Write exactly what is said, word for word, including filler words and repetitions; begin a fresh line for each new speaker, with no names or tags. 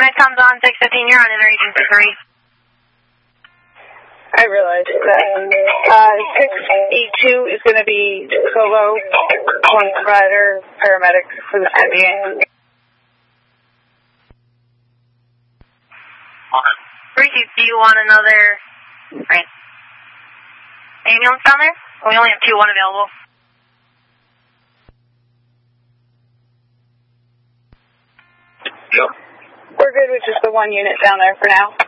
Medcom's on six fifteen, you're on Interation three.
I realize that. Uh, six eighty-two is going to be solo, one provider, paramedic for the time being.
Ricky, do you want another right, ambulance down there? We only have two one available.
Yep.
We're good with just the one unit down there for now.